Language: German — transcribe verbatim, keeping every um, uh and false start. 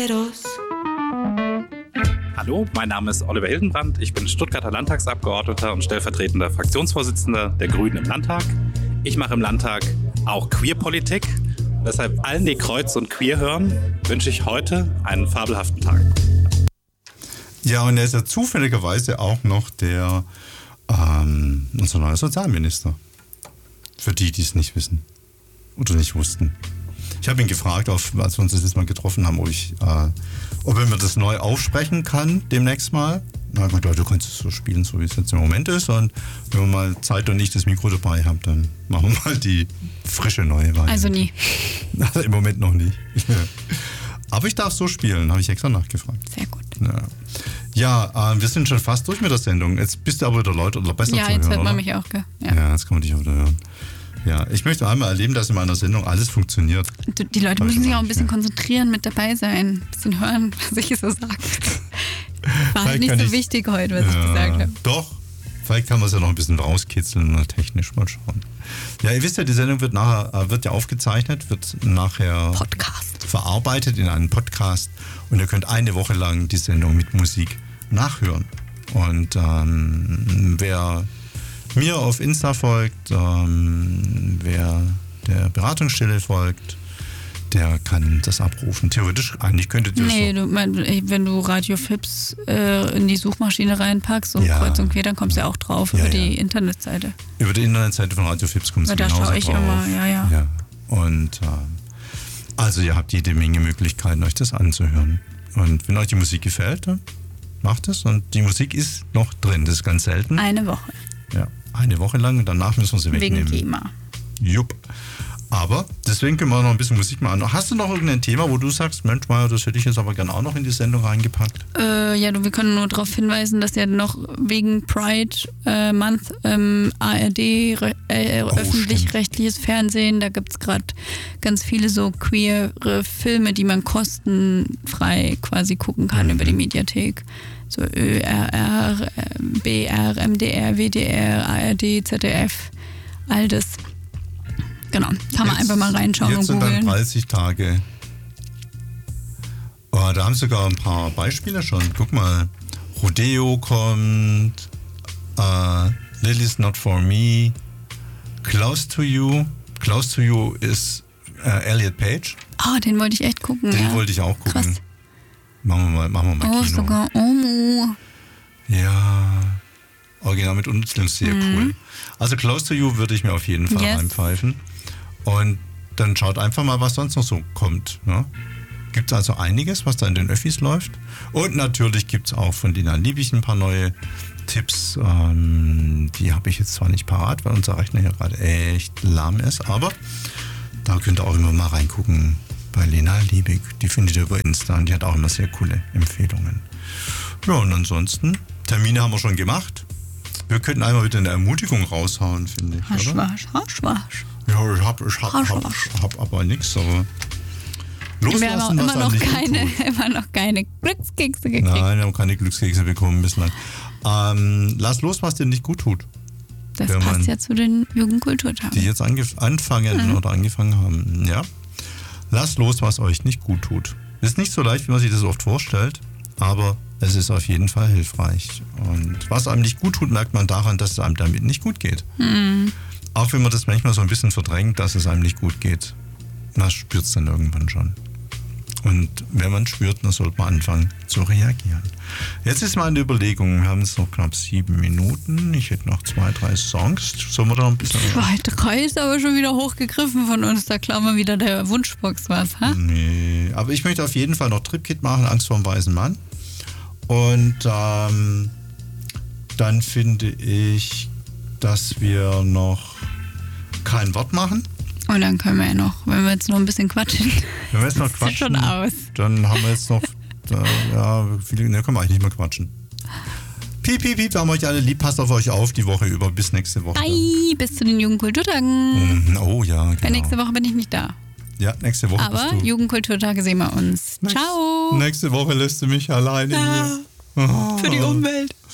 Hallo, mein Name ist Oliver Hildenbrand. Ich bin Stuttgarter Landtagsabgeordneter und stellvertretender Fraktionsvorsitzender der Grünen im Landtag. Ich mache im Landtag auch Queerpolitik. Deshalb allen, die Kreuz und Queer hören, wünsche ich heute einen fabelhaften Tag. Ja, und er ist ja zufälligerweise auch noch der ähm, unser neuer Sozialminister. Für die, die es nicht wissen oder nicht wussten. Ich habe ihn gefragt, auf, als wir uns das letzte Mal getroffen haben, ob, ich, äh, ob er mir das neu aufsprechen kann, demnächst mal. Na, ich meinte, du kannst es so spielen, so wie es jetzt im Moment ist. Und wenn wir mal Zeit und ich das Mikro dabei haben, dann machen wir mal die frische neue Variante. Also nie. Also im Moment noch nicht. Aber ich darf so spielen, habe ich extra nachgefragt. Sehr gut. Ja, ja äh, wir sind schon fast durch mit der Sendung. Jetzt bist du aber wieder Leute oder besser ja, zu hören, jetzt hört man oder? mich auch, gell? Ja. Ja, jetzt kann man dich auch wieder hören. Ja, ich möchte einmal erleben, dass in meiner Sendung alles funktioniert. Die, die Leute Hab müssen ich sich auch noch ein bisschen nicht mehr. konzentrieren, mit dabei sein, ein bisschen hören, was ich so sage. War Vielleicht halt nicht kann so ich- wichtig heute, was ja, ich gesagt habe. Doch, vielleicht kann man es ja noch ein bisschen rauskitzeln und technisch mal schauen. Ja, ihr wisst ja, die Sendung wird nachher äh, wird ja aufgezeichnet, wird nachher Podcast. verarbeitet in einen Podcast und ihr könnt eine Woche lang die Sendung mit Musik nachhören. Und ähm, wer mir auf Insta folgt, ähm, wer der Beratungsstelle folgt, der kann das abrufen. Theoretisch, eigentlich könntet ihr Nee, es du, mein, wenn du Radio Fips äh, in die Suchmaschine reinpackst und Ja. kreuz und quer, dann kommst du ja auch drauf Ja, über ja. die Internetseite. so, über die Internetseite von Radio Fips kommt es Weil da genauso schaue ich drauf. immer, ja, ja. ja. Und ähm, also ihr habt jede Menge Möglichkeiten, euch das anzuhören. Und wenn euch die Musik gefällt, dann macht es. Und die Musik ist noch drin, das ist ganz selten. Eine Woche. Ja, eine Woche lang und danach müssen wir sie Wegen wegnehmen. GEMA. Jupp. Aber deswegen können wir noch ein bisschen Musik machen. Hast du noch irgendein Thema, wo du sagst, Mensch, Meier, das hätte ich jetzt aber gerne auch noch in die Sendung reingepackt? Äh, ja, du, wir können nur darauf hinweisen, dass ja noch wegen Pride äh, Month ähm, A R D, re- äh, Oh, öffentlich-rechtliches Fernsehen, da gibt es gerade ganz viele so queere Filme, die man kostenfrei quasi gucken kann Mhm. über die Mediathek. So Ö R R, äh, B R, M D R, W D R, A R D, Z D F, all das. Genau, kann man Jetzt- einfach mal reinschauen Jetzt und sind dann googeln. dreißig Tage. Oh, da haben sogar ein paar Beispiele schon. Guck mal, Rodeo kommt, äh, Lily's Not For Me, Close To You. Close To You ist äh, Elliot Page. Oh, den wollte ich echt gucken. Den ja. wollte ich auch gucken. Krass. Machen wir mal, machen wir mal Oh, Kino. sogar Omu. Ja, original mit Untertiteln, sehr cool. Also Close to You würde ich mir auf jeden Fall Yes. reinpfeifen. Und dann schaut einfach mal, was sonst noch so kommt. Ne? Gibt es also einiges, was da in den Öffis läuft. Und natürlich gibt es auch von Lina Liebig ein paar neue Tipps. Ähm, die habe ich jetzt zwar nicht parat, weil unser Rechner hier gerade echt lahm ist, aber da könnt ihr auch immer mal reingucken bei Lena Liebig. Die findet ihr über Insta und die hat auch immer sehr coole Empfehlungen. Ja, und ansonsten, Termine haben wir schon gemacht. Wir könnten einmal wieder eine Ermutigung raushauen, finde ich, oder? Haschwasch, Haschwasch. Ja, ich hab, ich hab, hab, Haschwasch. hab aber nichts, aber Wir haben loslassen, was auch immer noch, einem nicht gut keine, tut. immer noch keine Glückskekse gekriegt. Nein, wir haben keine Glückskekse bekommen bislang. Ähm, lass los, was dir nicht gut tut. das wenn man passt ja zu den Jugendkulturtagen. Die jetzt angef- anfangen Mhm. oder angefangen haben. Ja. Lasst los, was euch nicht gut tut. Ist nicht so leicht, wie man sich das oft vorstellt, aber es ist auf jeden Fall hilfreich. Und was einem nicht gut tut, merkt man daran, dass es einem damit nicht gut geht. Mhm. Auch wenn man das manchmal so ein bisschen verdrängt, dass es einem nicht gut geht. Man spürt es dann irgendwann schon. Und wenn man spürt, dann sollte man anfangen zu reagieren. Jetzt ist meine Überlegung, wir haben jetzt noch knapp sieben Minuten. Ich hätte noch zwei, drei Songs. Sollen wir da noch ein bisschen... Zwei, drei ist aber schon wieder hochgegriffen von uns. Da klauen wir wieder der Wunschbox was, ha? Nee, aber ich möchte auf jeden Fall noch Tripkit machen, Angst vor dem weißen Mann. Und ähm, dann finde ich, dass wir noch kein Wort machen. Und dann können wir ja noch, wenn wir jetzt noch ein bisschen quatschen. Wenn wir jetzt noch Sieht quatschen, schon aus. dann haben wir jetzt noch, da, ja, viele, ne, können wir eigentlich nicht mehr quatschen. Piep, piep, piep, wir haben euch alle lieb, passt auf euch auf die Woche über, bis nächste Woche. Bye, bis zu den Jugendkulturtagen. Mhm, oh ja, genau. Weil nächste Woche bin ich nicht da. Ja, nächste Woche Aber bist du. Jugendkulturtage sehen wir uns. Nächst- Ciao. Nächste Woche lässt du mich alleine hier. Für die Umwelt.